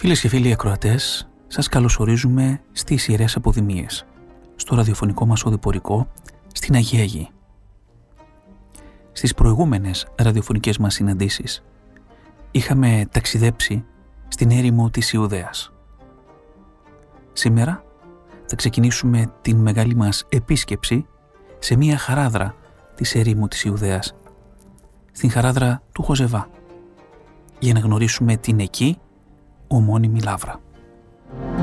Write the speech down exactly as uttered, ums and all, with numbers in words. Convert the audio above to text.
Φίλες και φίλοι ακροατές, σας καλωσορίζουμε στις Ιερές Αποδημίες, στο ραδιοφωνικό μας οδηπορικό στην Αγία Γη. Στις προηγούμενες ραδιοφωνικές μας συναντήσεις είχαμε ταξιδέψει στην έρημο της Ιουδαίας. Σήμερα θα ξεκινήσουμε την μεγάλη μας επίσκεψη σε μία χαράδρα της ερήμου της Ιουδαίας, στην χαράδρα του Χοζεβά, για να γνωρίσουμε την εκεί ομώνυμη λάβρα.